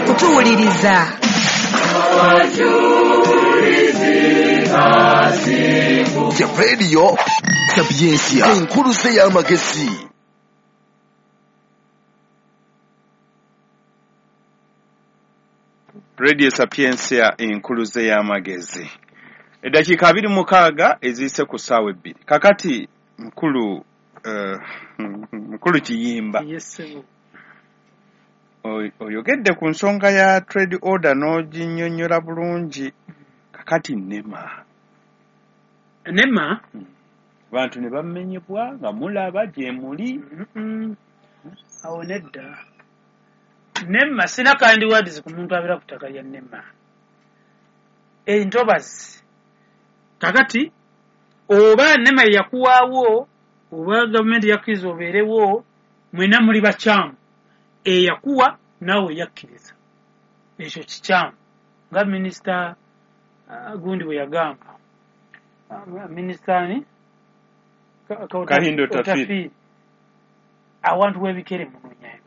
kutuwuliriza. Radio Sapiensia enkuluze y'amagezi. Radio Sapiensia enkuluze y'amagezi. Eddakiika 26 eziyise ku ssaawa 2. Kakati mukulu Kiyimba. Yes, oyogedde ku nsonga ya trade order n'oginnyonnyola bulungi. Kakati NEMA bantu ne bamenyebwa nga mulaba gye muli. Awo nedda NEMA sina kandi words ku muntu abira ku ttaka lya NEMA. Entobazi kakati oba NEMA yakuwaawo oba gavumenti yakkiza obeerewo mwena muli bakyamu eyakuwa nawe yakkiriza ekyo kikyamu nga minisita gundi bwe yagamba minisitani Kahindo Tafiri awantu w'ebikere munonyayo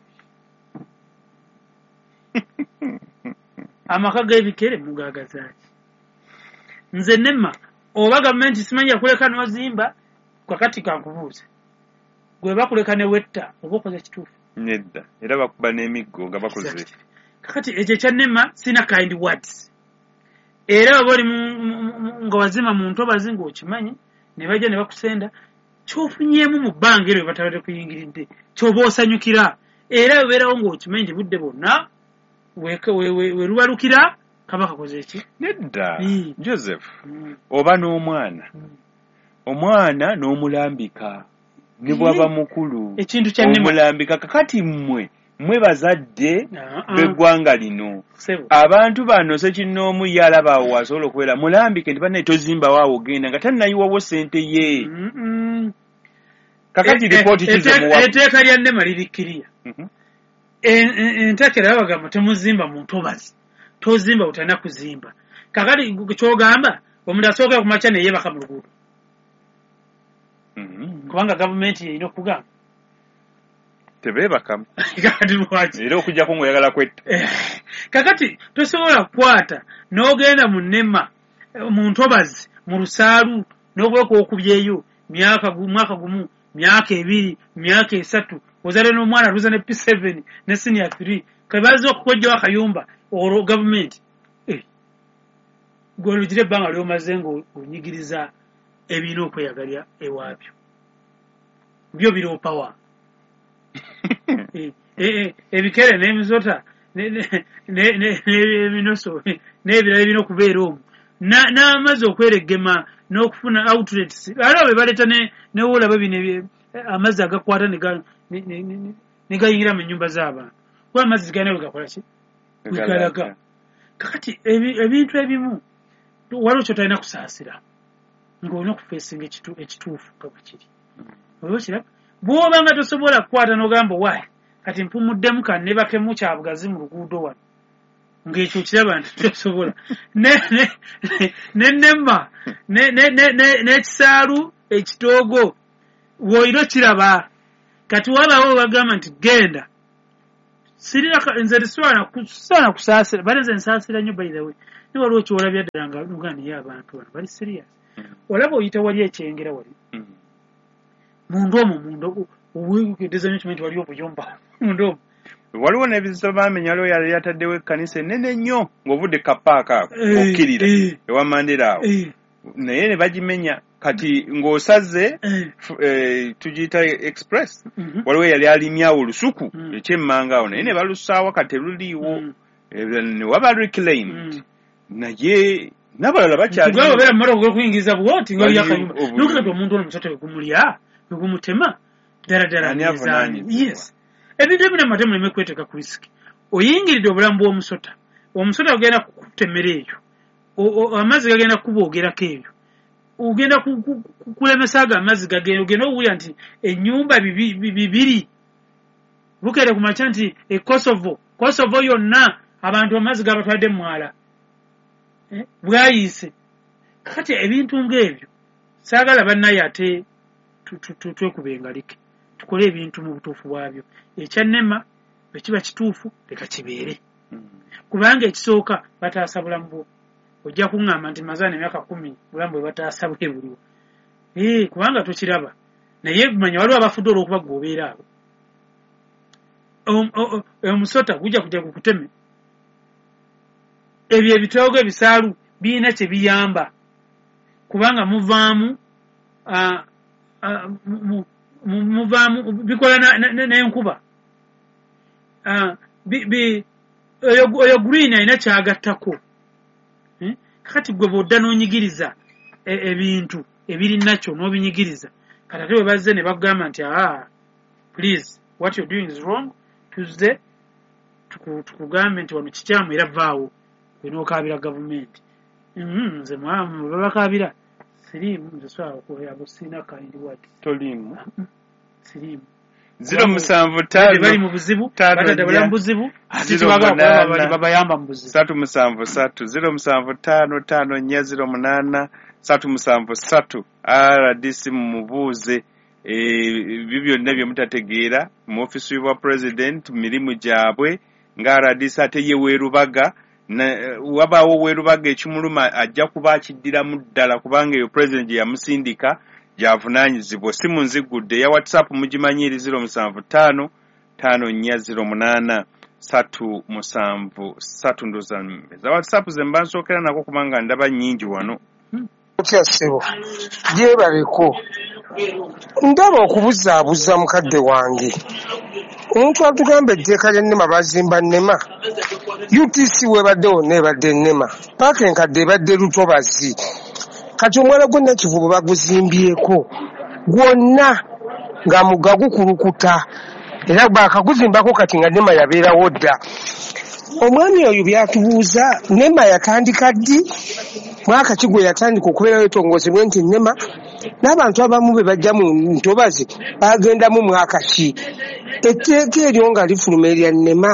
amaka g'ebikere mugagazaaki nze NEMA oba gavumenti simanyi yakuleka n'ozimba kakati kankubuuze gwe bakuleka ne wetta oba okoze kituufu nedda era bakuba n'emiggo nga bakoze kakati ekyo kya NEMA sina kind words era baba oli nga wazima mu ntobazi ng'okimanyi ne bajja ne bakusenda kyofunyeemu mu bbanga eryo batabadde kuyingiridde kyoba osanyukira era obeerawo ng'okimanyi nti budde bwonna we lubalukira kaba kakoze eki nedda Joseph oba n'omwana omwana n'omulambika ne bwaba mukulu ekintu kya NEMA omulambika kakati mmwe bazadde b'eggwanga lino abantu bano sekinnoomu yalaba awo wasobola okubeera mulambike nti bannaye tozimbawo awo genda nga tannayiwawo ssente ye kakati ripooti kizomuwa etteeka lya NEMA lirikkiriya enteekera bagamba temuzimba mu ntobazi tozimba butalina kuzimba kakati kyogamba omuntu asookera ku makya ne yeebaka mu luguudo kubanga gavumenti yeyina okugamba tebeebakamu era okujjako ng'oyagala kwetta kakati tosobola kukwata n'ogenda mu NEMA mu ntobazi mu lusaalu n'okuleka okubyeyo mwaka gumu myaka 2 myaka 3 ozale n'omwana aluza ne P7 ne senior 3 kabaza okukojjawo akayumba olwo gavumenti gwe olugire ebbanga ly'omaze ng'onyigiriza ebirina okweyagalya ewaabyo byo biroopawa ebikere n'emizota n'ebinoso n'ebirala ebirina okubeera omwo n'amazzi okweregema n'okufuna outlets ate be baleeta newolaba bino amazzi agakwata ne gayingira mu nnyumba z'abantu kuba amazzi gana bwe gakola ki wegalaga kakati ebintu ebimu waliwo kyotalina kusaasira ng'olina okufeesinga ekituufu nga bwe kiri oba okiraba bw'obanga tosobola kukwata n'ogamba waayi kati mpumuddemu kannebakemu kya bugazi mu luguudo wano ng'ekyo kiraba nti tosobola ne NEMA n'ekisaalu ekitoogo bw'olina kiraba kati wabaawo bagamba nti genda nze tisaana kusaasira bale nze nsaasira nnyo by the way ne waliwo kiwolabya ddala nga uganda abantu bano bali serious olaba oyita wali ekyengera wali mundu omwo obwegedeza nkimanyi wali obuyumba mundu omwo waliwo n'ebizibu baamenya waliwo yali yataddewo ekkanisa ennene nnyo ng'ovudde kapaaka ako okkirira ewa Mandela awo naye ne bagimenya kati ng'osaze tugiyita express waliwo yali alimyawo olusuku ekyemmanga awo naye ne balusaawa kati teruliiwo ne waba reclaimed naye n'abalala bakyali obeera mumala ogwekuyingiza bwoti nga yakayumba nokati omuntu omusota wegumulya wegumutema ddala yes ebintu ebinamate muleme kweteeka ku risiki oyingiridde obulamu bw'omusota omusota ogenda kutemera eyo amazzi gagenda kuboogerako eyo ogenda kulemesa ago amazzi gagenda ogenda okuwulira nti ennyumba bibiri bukeere ku makya nti Kosovo yonna abantu amazzi gabatwadde mwala bwayiise kakati ebintu ng'ebyo saagala bannaye ate twekuba engalike tukole ebintu mu butuufu bwabyo ekya NEMA bwe kiba kituufu leka kibeere kubanga ekisooka bataasa bulamu bwo ojja kuŋŋamba nti mazaana emyaka 10 bulamu bwe bataasa bwe buliwo kubanga tokiraba naye manya waliwo abafudde olw'okuba gwe obeera abo omusota gujja kujja kukuteme ebyo ebitoogo ebisaalu birina kye biyamba kubanga muvaamu bikola n'enkuba oyo green alina kyagattako kakati gwe bw'odda n'onyigiriza ebintu ebiri nakyo n'obinyigiriza kati ate bwe bazze ne bagamba nti please what you're doing is wrong tuzze tukugambe nti wano kikyamu era vaawo wenookaabira gavumenti nze babakaabira siriimu nze sobola okubeera sirina kind what toliimu siriimu 075 bali mu buzibu batadde mu buzibu ate kibagala babayamba mu buzibu 375 378 RDC mubuuze ebyo byonna bye mutategeera mu ofisi wa president mirimu gyabwe nga RDC ate ye weerubaga wabaawo weerubaga ekimuluma ajja kuba akiddiramu ddala kubanga eyo president gye yamusindika gyavunaanyizibwa si munzigudde ya WhatsApp mugimanyiri 075 5408 373 ndozanme za WhatsApp ze mba nsookera nako kubanga ndaba nnyingi wano otyasebo gyebaleko ndaba okubuzaabuza mukadde wange omuntu atugamba etteeka ly'ennema bazimba nnema UTC webadde wonna ebadde nnema paaka enkadde ebadde lutobazi kati omwala gwonna ekivubo baguzimbyeko gwonna nga mugga gukulukuta era baakaguzimbako kati nga nnema yabeerawo dda omwami oyo byatubuuza nnema yatandika ddi mwaka ki gwe yatandika okubeerawo etongozebwe nti nnema n'abantu abamu be bajja mu ntobazi bagendamu mwaka ki etteeka eryo nga lifuluma erya nnema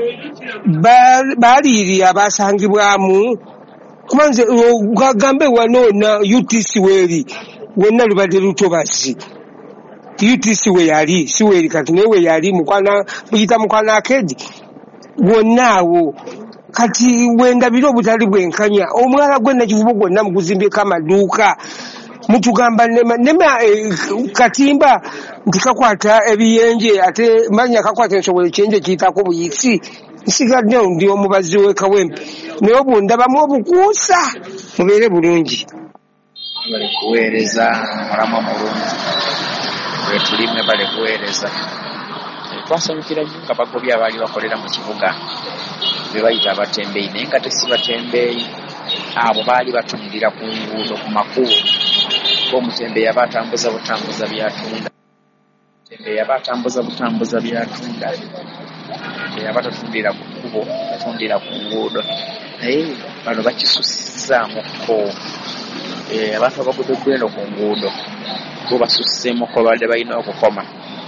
baaliiri abasangibwamu kuba nze gagambe wano na UTC weeri wonna lubadde lutobazi UTC we yali si weeri kati naye we yali muyita mukwana akedi wonna awo kati wendabire obutali bwenkanya omwala gwenna kivubo gwonna muguzimbyeko amaduuka mutugamba nema katimba nti kakwata ebiyenje ate manya kakwata ensobola ekyenje kiyitako buyisi nsigadde ndi omubazi w'ekawempe naye obundabamu obukuusa mubeere bulungi bali kuweereza mulamu mulungi wetulimwe bali kuweereza twasanyukira nnyo nga bagobye abaali bakolera mu kibuga be bayita abatembeeyi naye nga tesi batembeeyi abo baali batundira ku nguudo ku makubo ng'omutembeeyi aba atambuza butambuza byatunda mutembeeyi aba atambuza butambuza byatunda aba tatundira ku kkubo atundira ku nguudo naye bano bakisussizaamuko abantu abagudde eno ku nguudo bo basusseemuko badde balina okukoma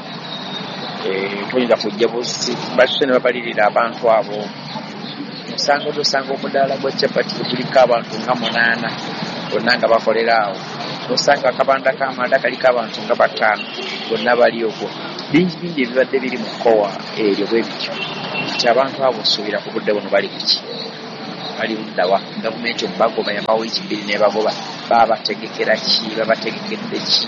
toyinza kujja busi basse ne babalirira abantu abo osanga omudaala gwa capati guliko abantu nga 8 bonna nga bakolera awo osanga akabanda k'amanda kaliko abantu nga 5 bonna bali okwo bingi ebibadde biri mu kkowa eryo bwe bityo kati abantu abo osuubira ku budde buno bali kuki bali buddawa gavumenti omubagoba yamawo ekibiri nebagoba babategekera ki babategekedde ki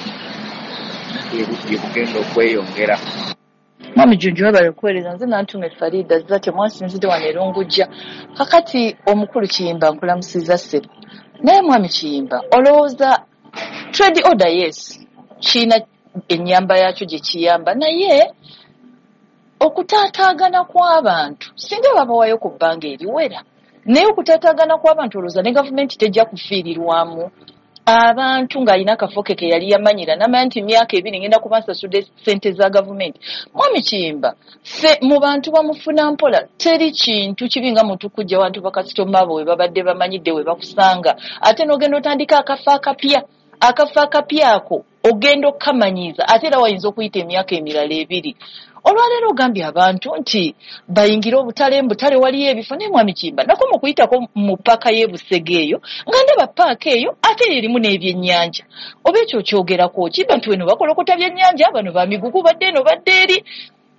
ebudde bugenda okweyongera Mwami Junju wabale kuweereza nze nantume Farida zate mwasinzidde wano erungujja kakati omukulu Kiyimba nkulamusiza ssebo naye mwami Kiyimba olowooza trade order yes kiina ennyamba yakyo gye kiyamba naye okutaataagana kw'abantu singa babawayo ku bbanga eriwera naye okutaataagana kw'abantu olowooza ne gavumenti tejja kufiirirwamu abantu ng'alina akafooke ke yali yamanyira namanya nti myaka 2 ngenda kuba nsasudde ssente za gavumenti mwami Kiyimba ffe mu bantu bamufuna mpola teri kintu kibi nga muntu kujja wantu bakasitoma abo we babadde bamanyidde we bakusanga ate n'ogenda otandika akafa akapya ako ogenda okukamanyiza ate era wayinza okuyita emyaka emirala 2 olwaleero ogambye abantu nti bayingire obutale waliyo ebifo naye mwami Kiyimba nakoma okuyitako mu paaka y'Ebusege eyo nga ndaba paaka eyo ate erimu n'ebyennyanja oba ekyo kyogerako kiba nti weno bakolokota byennyanja bano ba migugu badde eno badde eri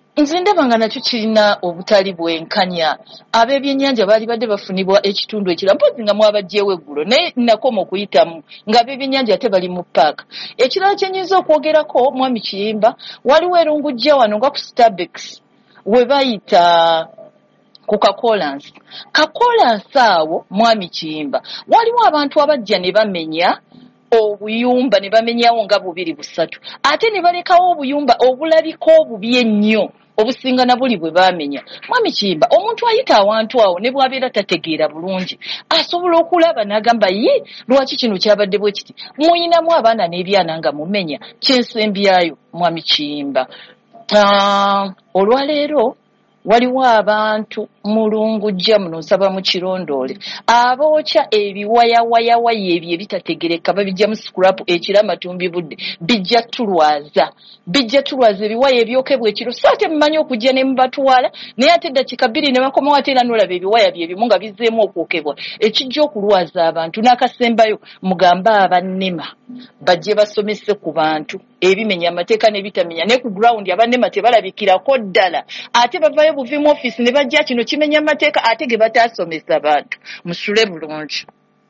nze ndaba nga nakyo kirina obutali bwenkanya. Ab'ebyennyanja baali badde bafunibwa ekitundu ekirala mpozi nga mwabajjeewo eggulo naye nakoma okuyitamu nga ab'ebyennyanja ate bali mu paaka. Ekirala kye nnyinza okwogerako mwami Kiyimba, waliwo erungujja wano nga ku Starbucks we bayita ku Kakolansi. Kakolansi awo mwami Kiyimba waliwo abantu abajja ne bamenya obuyumba ne bamenyawo nga 2-3 ate ne balekawo obuyumba obulabika obubi ennyo obusinga na buli bwe baamenya. Mwami Kiyimba, omuntu ayita awantu awo ne bw'abeera tategeera bulungi asobola okulaba n'agamba ye lwaki kino kyabadde bwe kiti, muyinamu abaana n'ebyana nga mumenya. Kyensembyayo mwami Kiyimba, olwaleero waliwo abantu mulungujja muno nsaba mu kirondoole abookya ebiwayawayawaya ebyo ebitategereka babijja mu scrap ekira matumbi budde bijja tulwaza ebiwaya ebyokebwa ekiro so ate mumanyi okujja ne mubatwala naye ate dakika 2 ne bakomawo ate era nolaba ebiwaya bye bimu nga bizzeemu okwokebwa ekijja okulwaza abantu. N'akasembayo mugambe abannema bajje basomese ku bantu ebimenya amateeka n'ebitamenya ne ku ground abannema tebalabikirako ddala ate bavayo buvimu office ne bajja kino kimenya amateeka ate ge bataasomesa abantu. Musule bulungi.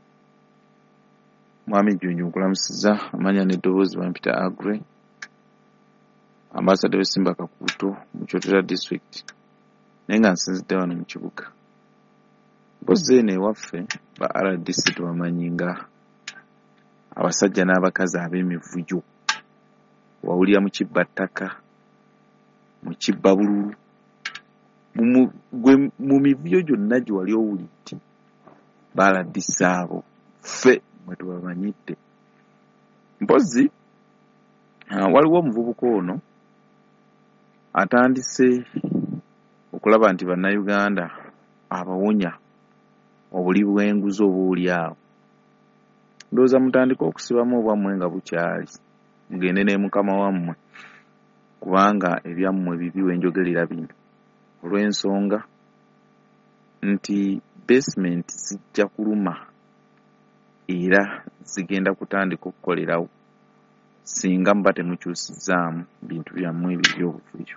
Mwami Jjunju nkulamusiza amanya n'eddoboozi bampita Agre ambassador w'Essimba Kakuuto mu Kyotera district naye nga nsinzidde wano mu kibuga. Mpozi eno ewaffe ba RDC tubamanyi nga abasajja n'abakazi ab'emivuyo wawulira mu kibbattaka mu kibba bululu mu mivuyo gyonna gye wali owulidde baaladdise abo ffe mwe tubamanyidde. Mpozi waliwo omuvubuka ono atandise okulaba nti bannayuganda abawonya obuli bw'enguzi obuuli awo. Ndowooza mutandika okusibamu obwammwe nga bukyali mugende ne mukama wammwe kubanga ebyammwe bibi wenjogerera bino olw'ensonga nti basement zijja kuluma era zigenda kutandika okukolerawo singa muba temukyusizzaamu bintu byammwe eby'obuvuyo.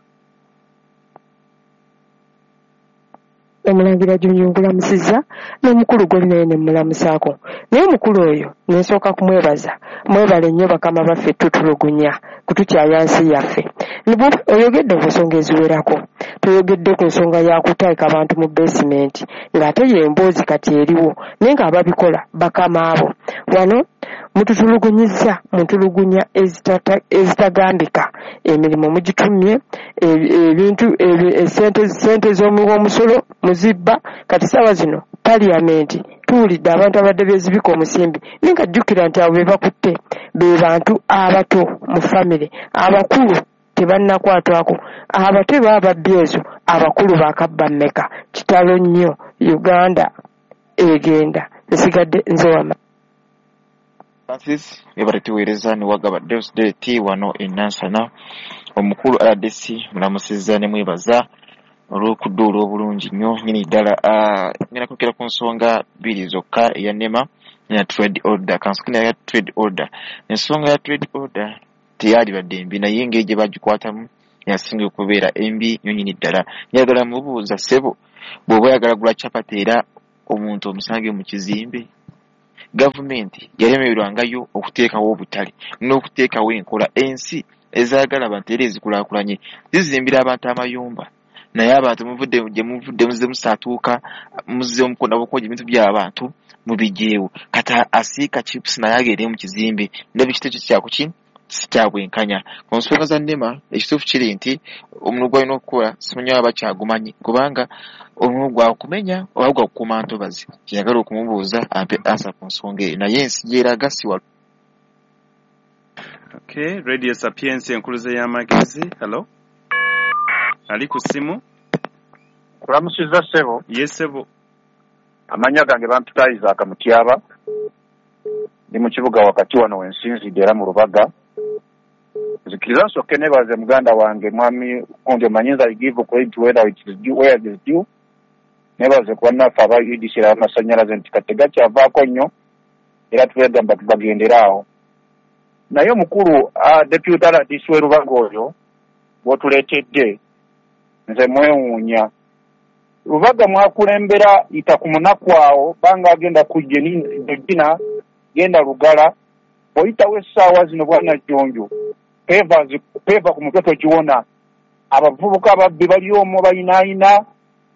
Omulangira Jjunju nkulamusizza n'omukulu gwolinaye ne mulamusaako naye omukulu oyo nensooka kumwebaza mwebale nnyo bakama baffe tutulugunya kutukyaya nsi yaffe. Oyogedde ku nsonga eziwerako toyogedde ku nsonga ya kutaika abantu mu basement ng'ate y'emboozi kati eriwo naye ng'ababikola bakama abo. Wano mututulugunyizza mutulugunya ezitagambika emirimu mugitumye ebintu sente z'omusolo muzibba kati saawa zino paliyamenti tuwulidde abantu abadde beezibika omusimbi naye nga jjukira nti abo be bakutte be bantu abato mu famire abakulu tebannakwatwako abato baba babbi ezo abakulu bakabba mmeka kitalo nnyo Uganda egenda nsigadde nze wama Francis ebateweereza ne wagaba Deus wano e Nansana omukulu RDC mulamusizza ne mwebaza olw'okudduula obulungi nnyo nyini ddala ngenda kwogera ku nsonga 2 zokka eya NEMA ne trade order kansukina ya trade order. Ensonga ya trade order teyali badde embi naye engeri gye bagikwatamu yasinga okubeera embi nnyo nyini ddala. Njagala mubuuza ssebo bw'oba oyagala gula capati era omuntu omusange mu kizimbe gavumenti yalemererwangayo okuteekawo obutale n'okuteekawo enkola ensi ezaagala abantu era ezikulaakulanye zizimbira abantu amayumba naye abantu gye muvudde muzze musaatuuka muzze omukono bukoja ebintu by'abantu mubijeewo kata asiika chips naye agende mu kizimbe ndaba ekiteekyo kyako si kya bwenkanya. Ku nsonga za NEMA ekituufu kiri nti omulimu gwalina okukola simanyi aba bakyagumanyi kubanga omulimu gwa kumenya oba gwa kukuuma ntobazi. Kyeyagala okumubuuza ampe ansa ku nsonga eyo naye ensi gyeraga si wa. Okay, Radio Sapiensi enkuluze y'amagezi. Hello? Ali ku simu? Kulamusizza ssebo. Yes ssebo. Amanya gange bampita Isaac Mutyaba. Ndi mu kibuga wakati wano wensinzidde era mu Lubaga. Zikiriza nsooke nebaze muganda wange mwami Konde Manyinza I give credit where it is due. Nebaze ku bannaffe abayidisira amasannyalaze nti kati gakyavaako nnyo era twegamba tubagenderaawo. Naye omukulu deputy RDC w'e Lubaga oyo bw'otuleetedde nze mwewuunya Lubaga mwakulembera ita ku munaku awo banga agenda kujja Regina genda Lugala oyitawo essaawa zino bwana Jjonjo peva ku mutwe togiwona abavubuka ababbi bali omwo bayinaayina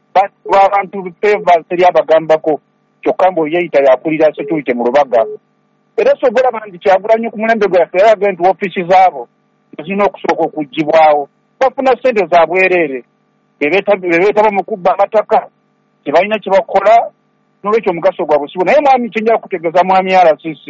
abantu peva teri abagambako kyokka mbu yeeyita yakulira security mu Lubaga era sobola bangi Kyagulanyi ku mulembe gwaffe yalaga nti ofiisi zaabo zirina okusooka okuggibwawo bafuna ssente za bwereere bebeetaba mu kubba amataka tebalina kye bakola n'olwekyo omugaso gwa busibu naye mwami kyenjala kutegeeza mwami RCC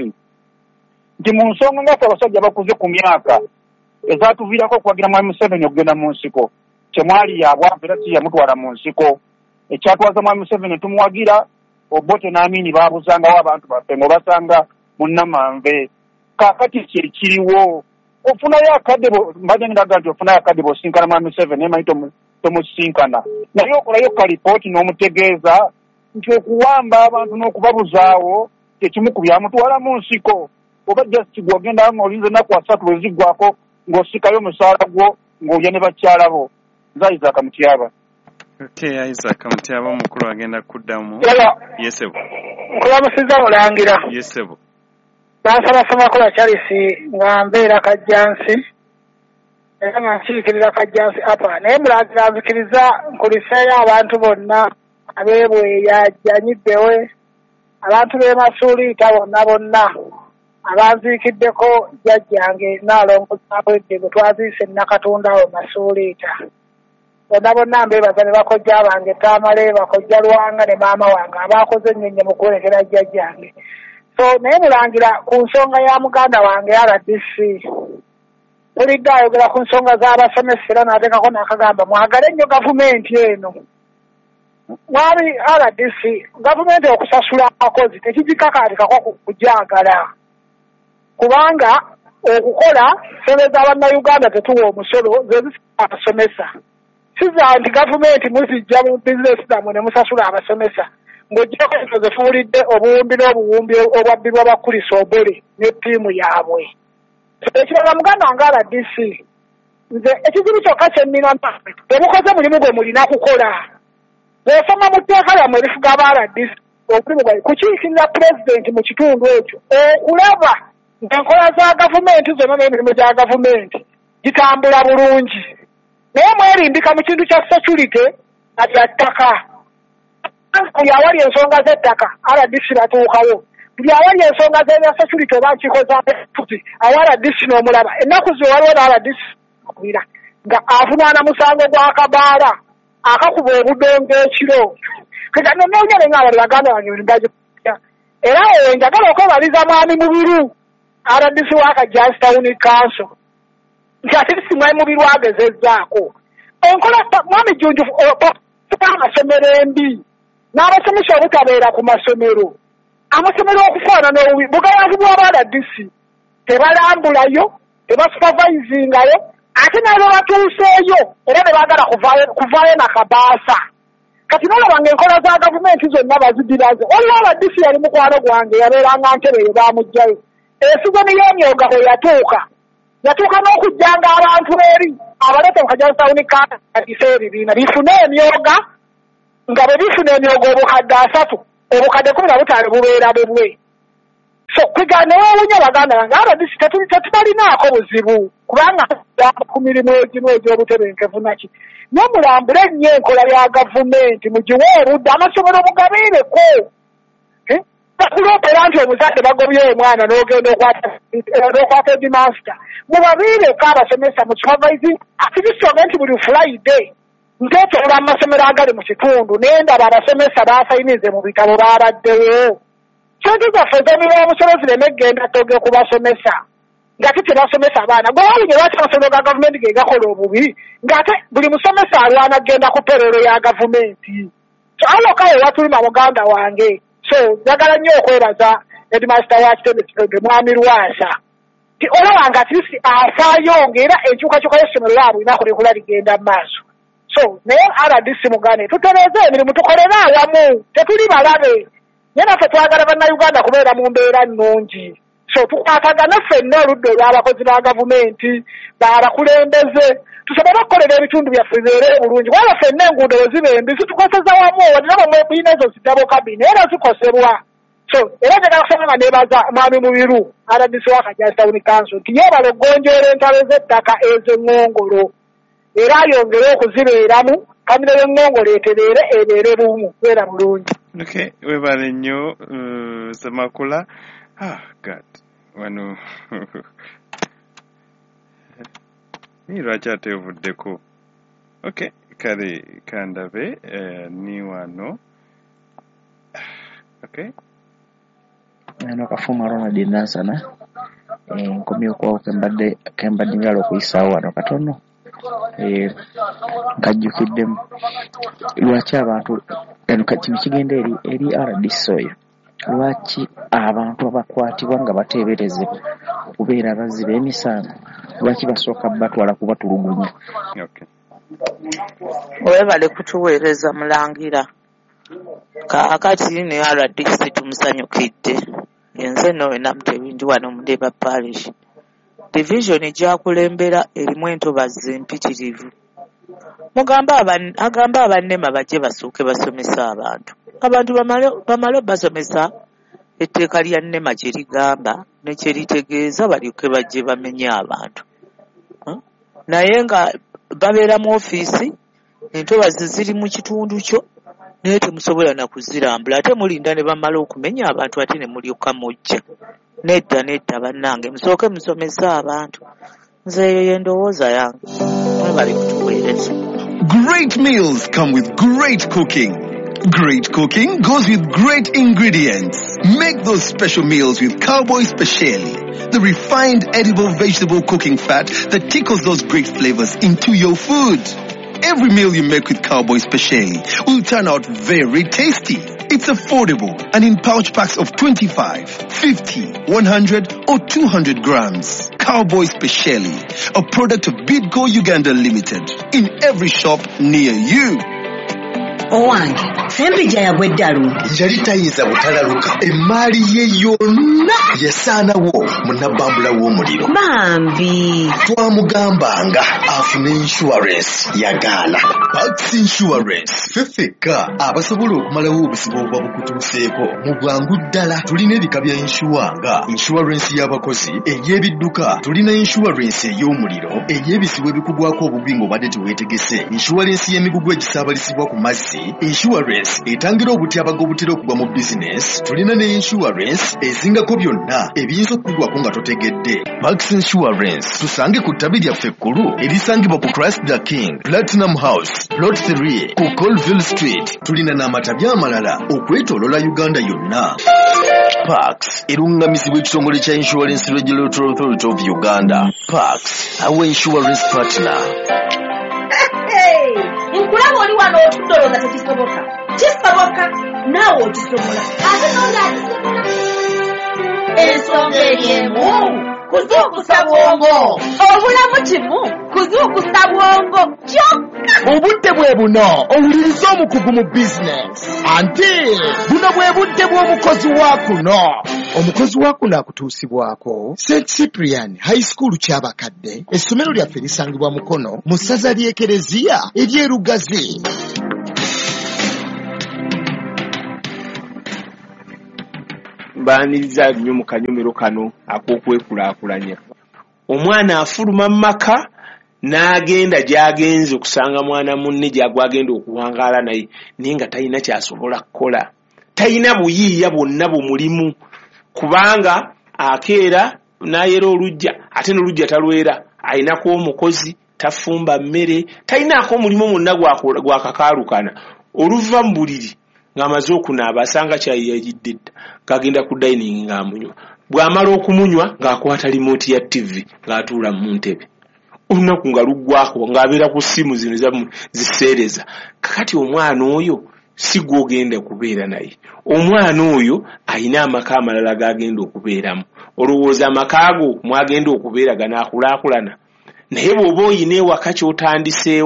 nti mu nsonga ngaffe abasajja bakuze ku myaka ezatuviirako okwagira mwami Museveni okugenda mu nsiko kyemwali yabwavu era si yamutwala mu nsiko ekyatwaza mwami Museveni tumuwagira Obote n'Amini baabuzangawo abantu baffe ng'obasanga mu Namanve kaakati kyekiriwo ofunayo akadebo mbadde ndaga nti ofunayo akadebo osinkana mwami Museveni emanyi tomusinkana naye okolayo kalipooti n'omutegeeza nti okuwamba abantu n'okubabuzaawo kyekimu ku byamutwala mu nsiko oba just gw'ogenda ng'olinze ennaku 3 bwe ziggwako ng'osikayo omusaala gwo ng'olya ne bakyala bo nze Isaac Mutyaba. Okay, Isaac Mutyaba omukulu agenda kuddamu. Yesebo. Nkulamusiza Mulangira. Yesebo. Bansabasabako Charles nga mbeera Kajjansi. Era nga nkiikirira Kajjansi apa. Naye Mulangira nzikiriza nkuliseeyo abantu bonna abeebweya jjanyiddewe abantu b'e Masuuliita bonna abanziikiddeko jjajjange Naalongo Zabwedde bwe twaziise Nakatonda awo Masuuliita bonna mbeebaza ne bakojja bange Tamale bakojja Lwanga ne maama wange abaakoze ennyo mu kuwerekera jjajjange so naye Mulangira ku nsonga ya muganda wange RDC tulidde ayogera ku nsonga z'abasomesa era n'ateekako n'akagamba mwagale nnyo gavumenti eno mwami RDC gavumenti okusasula abakozi tekigikakaatikako kujagala kubanga okukola ssente z'Abannayuganda tetuwa omusolo ze zisasula abasomesa siza nti gavumenti muzijja mu bizinesi zammwe ne musasula abasomesa ng'oggyako ezo zifuulidde obuwumbi n'obuwumbi obwabbibwa bakulisa obole ne ttiimu yaabwe ekirala muganda wange RDC nze ekizibu kyokka kyennina temukoze mulimu gwe mulina kukola bw'osoma mu tteeka lyammwe erifuga aba RDC omulimu gwammwe kukiikirira pulezidenti mu kitundu ekyo okulaba ng'enkola za gavumenti zonna n'emirimu gya gavumenti gitambula bulungi naye mwerimbika mu kintu kya security na bya ttaka buli awali ensonga z'ettaka RDC batuukawo buli awali ensonga z'ebya security oba nkikoza futi awo RDC n'omulaba ennaku zi waliwo na RDC akubira nga avunaana musango gwa kabaala akakuba obudongo ekiro kega nonnoonya ne nga bali baganda bange bengagikutya era eyo njagala okwebaliza mwami Mubiru RDC wa Kajjansi Town Council nti ate mwami Mubiru agezezzaako enkola mwami Jjunju amasomero embi n'abasomesa obutabeera ku masomero amasomero okufaanana obubi bugayaazi bw'aba RDC tebalambulayo tebasupervisingayo ate naye batuuseeyo era ne baagala kuvaayo na kabaasa kati n'olabanga enkola za gavumenti zonna bazidiraze waliwo RDC yali mukwano gwange yabeeranga ntebe eyo baamuggyayo esizoni y'emyoga bwe yatuuka n'okujjanga abantu eri abaleete mu Kajjansi Town Council ebibiina bifune emyoga nga bwe bifuna emyoga obukadde 3 obukadde 15 bubeera bubwe so kwega newewunya baganda bange RDC tetubalinaako buzibu kubanga ku mirimu egimu egy'obutebenkevu naki naye mulambule nnyo enkola ya gavumenti mugiwe obudde amasomero mugabiireko takuloopera nti omuzadde bagobye omwana n'ogenda okwata edimaster mubabiireko abasomesa mu supervising akibisonga nti buli Friday nteetola mu masomero agali mu kitundu naye ndaba abasomesa baasayinize mu bitabo baabaddeyo sente zaffe z'emiwa omusolo zireme genda toge kubasomesa ng'ate tebasomesa abaana gwe wabinye lwaki amasomero ga gavumenti ge gakola obubi ng'ate buli musomesa alwana agenda ku perero ya gavumenti so alokayo watulima muganda wange so njagala nnyo okwebaza headmaster wa Kitebe mwami Lwasa ti olabanga atisi afaayo ng'era enkyukakyuka y'essomero lyabwe inakulikula ligenda mu maaso so naye RDC mugane tutereeze emirimu tukolere awamu tetuli balabe naye naffe twagala bannayuganda kubeera mu mbeera nnungi so so tukwatagana ffenna oludda olw'abakozi ba gavumenti baabakulembeze tusobole okukolera ebitundu byaffe bibeere bulungi waba ffenna enguudo we ziba embi zitukoseza wamu wadde nabamwe bulina ezo zidabo kabini era zikosebwa so era njagala kusaba nga neebaza mwami Mubiru RDC wa Kajaasi Town Council nti yeebala okugonjoola entalo z'ettaka ez'eŋŋongolo era ayongere okuzibeeramu kamira y'eŋŋongolo etereere ebeere bumu beera bulungi. Okay, webale nnyo Semakula. God wano ni lwaki ate ovuddeko. Okay, kale kandabe ni wano. Okay. Ano kafuma Ronald Nansana nkomye okwawo kembadde njala okuyisaawo wano katono nkajjukiddemu lwaki abantu kino kigenda eri RDC oyo lwaki abantu abakwatibwa nga bateeberezebwa okubeera abazzi b'emisango lwaki basooka batwala kubatulugunya. Webale kutuweereza Mulangira kaakati ne RDC tumusanyukidde yenze nowe Namutebi ndi wano mu Deba Parish division gyakulembera erimu entobazi empitirivu agamba abannema bajje basooke basomesa abantu bamale basomesa etteeka lya nnema gye ligamba ne kye litegeeza balyoke bajje bamenye abantu naye nga babeera mu ofiisi entobazi ziri mu kitundu kyo naye temusobola na kuzirambula ate mulinda ne bamala okumenya abantu ate ne mulyoka mujja nedda bannange musooke musomesa abantu nze eyo yendowooza yange mwebali kutuweereza. Great meals come with great cooking. Great cooking goes with great ingredients. Make those special meals with Cowboy Speciale, the refined edible vegetable cooking fat that tickles those great flavors into your food. Every meal you make with Cowboy Speciale will turn out very tasty. It's affordable and in pouch packs of 25, 50, 100 or 200 grams. Cowboy Speciale, a product of Bidco Uganda Limited, in every shop near you. Owange sempija yagweddalu yali tayinza butalaluka emaali ye yonna yasaanawo munabbambula w'omuliro bambi twamugambanga afune insurance yagaana. Pax Insurance fefeka abasobola okumalawo obusibo obuba bukutuuseeko mu bwangu ddala. Tulina ebika bya insuranga insurance y'abakozi, ey'ebidduka, tulina insurance ey'omuliro, ey'ebisibo ebikugwako obubi ng'obadde teweetegese, insurance y'emigugu egisaabalisibwa ku mazzi, insurance etangira obutyabaga obutera okugwa mu business, tulina ne insurance ezingako byonna ebiyinza okukugwako nga totegedde. Max Insurance tusange ku ttabi lyaffe ekkulu erisangibwa ku Christ the King Platinum House Plot 3 ku Colville Street. Tulina n'amatabi amalala okwetoolola Uganda yonna. Pax erungamizibwa ekitongole kya Insurance Regulatory Authority of Uganda. Pax, our insurance partner. nkulaba oli wano otudoloza tekisoboka kisoboka naawe okisobola ate nonga ensonga eryemu kuzuukusa bwongo obulamu kimu kuzuukusa bwongo kyokka. Obudde bwe buno owuliriza omukugu mu bizinesi ante buno bwe budde bw'omukozi wa kuno. Omukozi wa kuno akutuusibwako St. Cyprian High School ky'abakadde. Essomero lyaffe lisangibwa Mukono mu ssaza ly'Ekereziya ery'Erugazi. Baaniriza nnyo mu kanyomero kano ak'okwekulaakulanya. Omwana afuluma mu maka n'agenda gy'agenze okusanga mwana munne gy'agwagenda okuwangaala naye nga talina ky'asobola kukola. Talina buyiiya bwonna bumulimu kubanga akeera n'ayera olujja ate n'olujja talwera, ayinako omukozi, tafumba mmere, talinaako omulimu mwonna gwakakaalukana. Oluva mu buliri ng'amaze okunaaba asanga kyayiyayidde dda ng'agenda ku dining ng'amunywa. Bw'amala okumunywa ng'akwata remote ya TV ng'atuula mu ntebe. Olunaku nga luggwako ng'abeera ku ssimu zino ziseereza. Kakati omwana oyo si gw'ogenda kubeera naye. Omwana oyo ayina amaka amalala g'agenda okubeeramu. Olowooza amaka ago mwagenda okubeera ganaakulaakulana. Naye bw'oba oyina ewaka ky'otandiseewo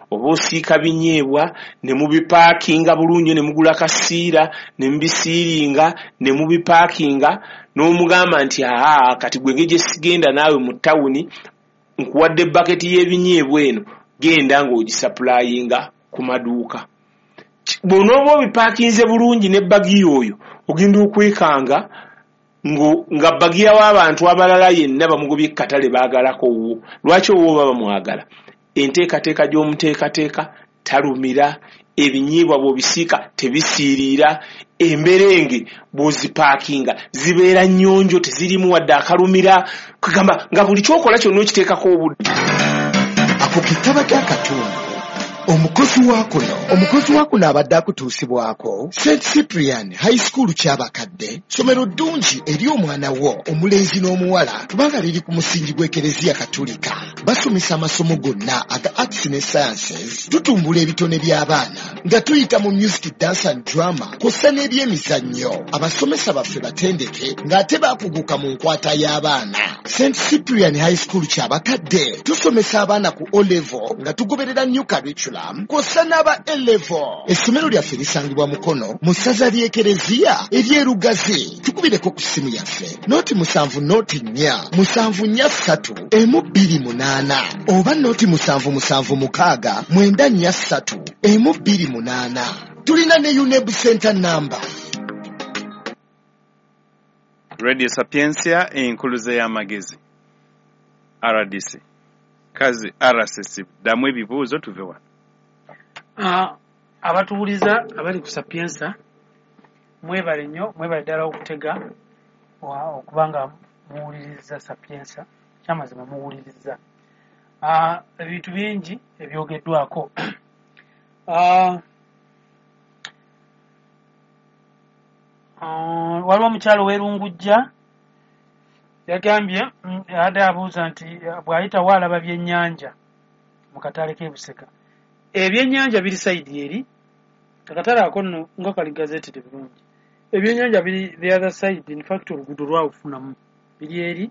oba osiika binyeebwa ne mubipaakinga bulungi ne mugula kasiira ne mubisiiringa ne mubipaakinga n'omugamba nti kati gwe gye sigenda naawe mu tawuni nkuwadde ebbaketi y'ebinyeebwa eno genda ng'ogisappulayinga ku maduuka. Bw'onooba obipaakinze bulungi n'ebbagi oyo ogenda okwekanga nga bbagiya w'abantu abalala yenna bamugobye katale baagalako wo. Lwaki owo baba mwagala? Enteekateeka gy'omuteekateeka talumira, ebinyeebwa bw'obisiika tebisiiriira, emberenge bw'ozipaakinga zibeera nnyonjo tezirimu wadde akalumira, kugamba nga buli kyokola kyonna okiteekako obudde. Ako kitaba kya Katonda. Omukozi wa kuno abadde akutuusibwako St. Cyprian High School ky'abakadde, ssomero ddungi eri omwana wo omulenzi n'omuwala kubanga liri ku musingi gw'Ekereziya Katolika. Basomesa amasomo gonna aga Arts ne Sciences, tutumbula ebitone by'abaana nga tuyita mu music, dance and drama kw'ossa n'ebyemizannyo. Abasomesa baffe batendeke ng'ate baakuguka mu nkwata y'abaana. St. Cyprian High School ky'abakadde tusomesa abaana ku O-level nga tugoberera new curriculum kw'ossa n'aba A-level. Essomero lyaffe lisangibwa Mukono mu ssaza ly'Ekereziya ery'Erugazi. Tukubireko ku ssimu yaffe nooti 79443 oba nooti 776 tulina ne UNEB center number. Radio Sapiensia enkuluze y'amagezi RDC kazi RSS damwe ebibuuzo tuve wano. Abatuwuliza abali ku Sapiensa mwebale nnyo, mwebale ddala okutega okubanga muwuliriza Sapiensa, kyamazima muwuliriza ebintu bingi ebyogeddwako. Waliwo omukyalo w'Erungujja yagambye adde abuuza nti bw'ayitawo alaba byennyanja mu katale k'e Buseka. Ebyennyanja biri sayidi eri, akatale ako nno nga kali gazeetede bulungi. Ebyennyanja biri the other side, in fact oluguudo lwawufunamu biri eri.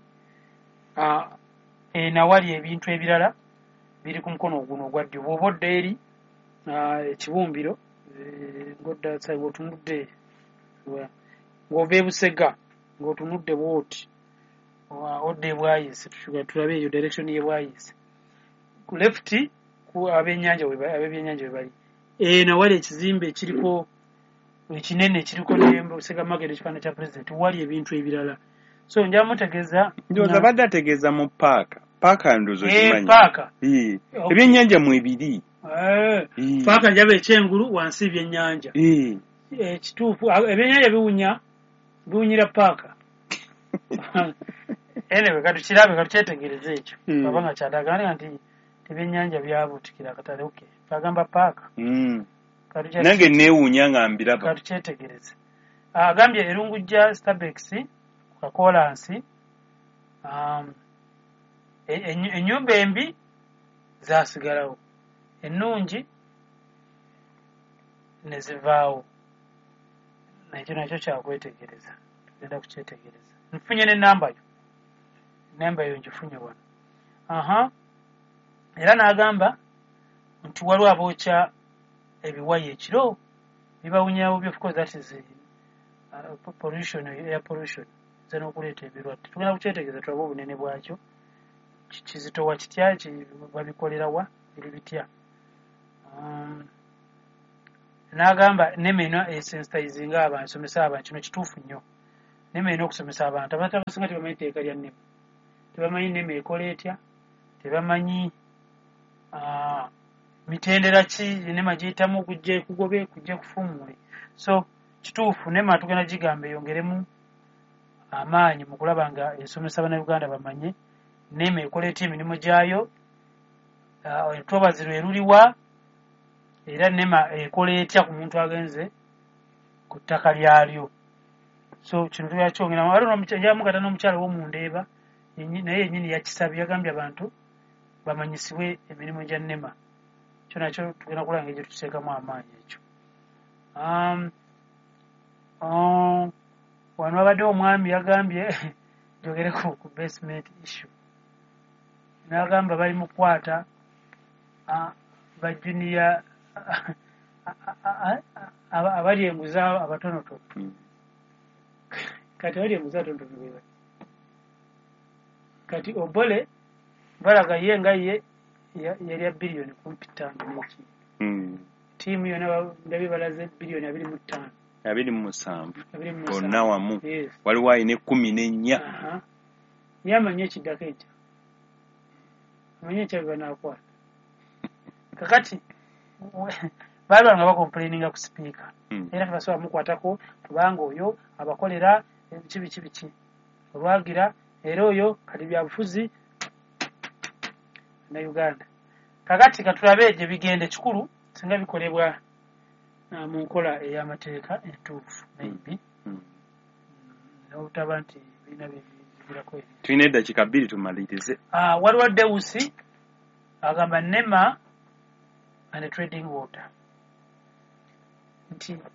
Nawali ebintu ebirala biri ku mukono guno ogwa ddyo. Bw'oba odda eri ekibumbiro ng'odda ng'otunudde ng'ova e Busega ng'otunudde bw'oti odda e Bwayiise, tulabe eyo direction y'e Bwayiise. Ku left ab'ebyennyanja we bali. Nawali ekizimbe ekiriko ekinene kiriko ne Busega Market ekifaananyi kya President, wali ebintu ebirala. So nja mutegeeza ndoza badde ategeeza mu paaka ndozo kimanyi. Paaka. Ebyennyanja mu ebiri. Paaka njaba ekyengulu wansi ebyennyanja. Ekituufu ebyennyanja biwunyira paaka. Anyway, katukyetegereza ekyo. Abanga kyadagana nti ebyennyanja byabuutikira akatale. Okay. Bagamba paaka. Nange neewuunya nga mbiraba. Katukyetegereze. Agambye Erungujja Starbex Kakolansi ennyumba embi zaasigalawo, ennungi ne zivaawo. Nakyo nakyo kyakwetegereza, tugenda kukyetegereza. Nfunye n'ennamba yo ngifunye wano. Era n'agamba nti waliwo abookya ebiwayi ekiro bibawunyawo bubi. Of course that is pollution, air pollution. Zeno okuleeta ebirwadde. Tugenda kukyetegereza tulabe obunene bwakyo, kizitowa kitya, babikolera wa, biri bitya. N'agamba nemeno esensitizinga abantu, somesa abantu. Kino kituufu nnyo. Nemeno okusomesa abantu. Abantu abasinga tebamanyi tteeka lya nneme, tebamanyi nneme ekola etya, tebamanyi mitendera ki ennema giyitamu okujja kugobe, kujja kufuumule. So kituufu nnema tugenda gigamba eyongeremu amaanyi mu kulaba nga ensomesa Bannayuganda bamanye nnema ekola etya emirimu gyayo, olutoobazi lwe luliwa, era nnema ekola etya ku muntu agenze ku ttaka lyalyo. So kino tugenda kyongeramu. Waliwo njamugata n'omukyala w'omundeeba naye yennyini yakisabye, yagambye abantu bamanyisibwe emirimu gya nnema. Kyo nakyo tugenda kulaba engeri gye tuteekamu amaanyi ekyo. Wano wabaddewo omwami yagambye njogere ku basement issue. N'agamba bali mu kukwata bajuniya abali enguza abatonotono kati abali enguza abatonotono beba kati obole balaga ye nga ye yali billion kumpi 5 n'eki tiimu yona ndabi balaze billion 25 27 bonna wamu waliwo ayina 14 yamanya ekiddako ekyo amanya ekyabwe nakwata kakati baali nga bakomplaininga ku sipiika era tebasobola mukwatako kubanga oyo abakolera biki olwagira era oyo kati byabufuzi na Uganda kakati katulabe gye bigende kikulu singa bikolebwa mu nkola ey'amateeka entuufu maybe n'obutaba nti birina bibirako tulina eddakiika 2 tumalirize waliwo Deusi agamba NEMA and trading water nti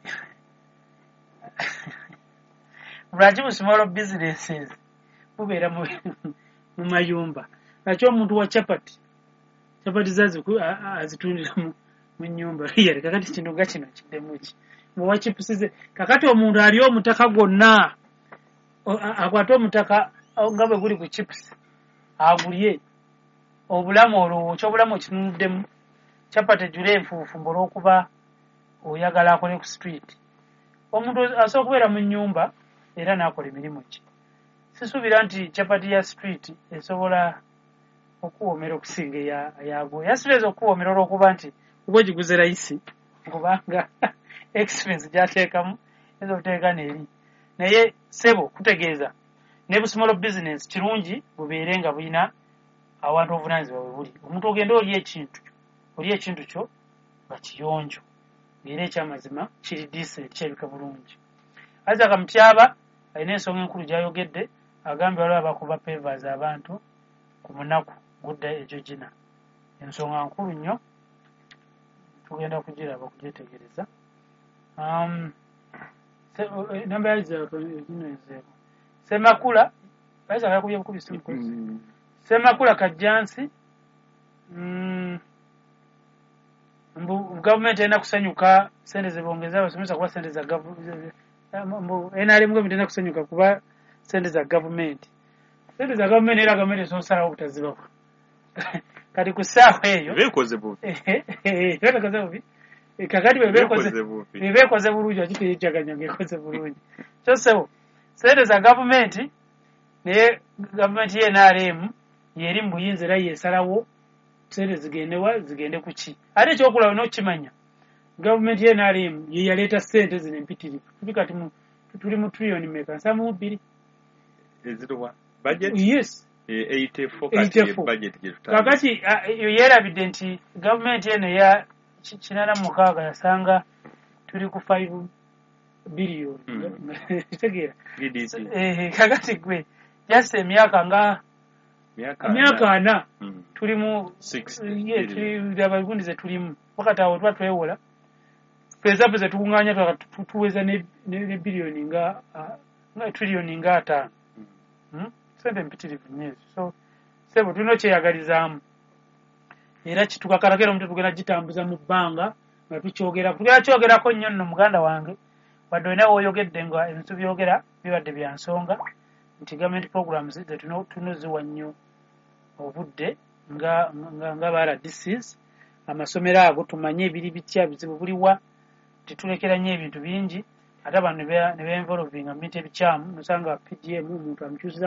branch mu small businesses bubeera mu mayumba nakyo omuntu wa chapati azitundira mu nyumba yali kakati kino gakino kiddemu ki muwa chipusize kakati omuntu ali omutaka gwonna akwata omutaka nga bwe guli ku chips agulye obulamu olwo kyobulamu kinunuddemu chapati ejjula enfuufu mbola okuba oyagala akole ku street omuntu asobola okubeera mu nyumba era n'akola emirimu ki sisuubira nti chapati ya street esobola okuwoomera okusinga yago yasibeza okuwoomera olw'okuba nti oba ogiguze rayisi kubanga expense gyateekamu ezo oteeka n'eri naye sebo kutegeeza ne bu small business kirungi bubeere nga bulina awantu obuvunaanyizibwa bwe buli omuntu ogenda oli ekintu kyo nga kiyonjo ng'era ekyamazima kiri decent kirabika bulungi Isaac Mutyaba alina ensonga enkulu gy'ayogedde agambye waliwo abakuba pavers abantu ku munaku gudda ejogina ensonga nkulu nnyo tugenda kugiraba okugyetegereza namba yaizaakozinezeeko Semakula Isaac yakubye bukubi simukozi Semakula Kajjansi gavumenti erina kusanyuka sente ze bongeza abasomesa kuba sente za gavumenti NRM gavumenti erina kusanyuka kuba sente za gavumenti era gavumenti esosalawo obutazibako kati ku ssaawa eyo beekoze bubi kakati bebeekoze bulungi akiteyekyaganya ngaekoze bulungi kyosebo sente za gavumenti naye gavumenti ye NRM yeri mu buyinza era yesalawo sente zigende ku ki ate ekyokulaba n'okimanya gavumenti ye NRM ye yaleeta sente zino empitirivu tuli kati tuli mu trillion meka 2 ezirwa budget yes 84 budget kakati yerabidde nti gavumenti eno ya 86 yasanga tuli ku 5 billion kitegeera kakati gwe just emyaka nga myaka 4 tuli mu abagundi ze tulimu wakati awo tuba twewola pezapo ze tukuŋŋaanya tuweza ne biliyoni nga triliyoni nga 5 sente mpitirivu nnyo so sebo tulina okyeyagalizaamu era kitukakalakera omuntu tugenda gitambuza mu bbanga nga tukyogerako tugenda kyogerako nnyo nno muganda wange wadde olina woyogedde nga ebintu byogera bibadde bya nsonga nti government programs ze tunoziwa nnyo obudde nga ba RDCs amasomero ago tumanye ebiri bitya bizibu buliwa titulekera nnyo ebintu bingi ate abantu ne beinvolvinga mu bintu ebikyamu nosanga PDM omuntu amukyusiza